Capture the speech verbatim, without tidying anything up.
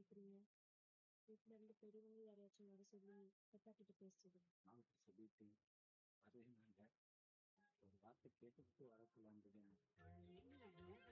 கேக்குறீங்க? வீட்ல இருந்து பெரியவங்க யாரையாச்சும் வர சொல்லி அப்பா கிட்ட பேசுறது. நான் சொல்லிட்டு அதே நாள்ல ஒரு வார்த்தை கேட்டுட்டு வரக்கூடாது.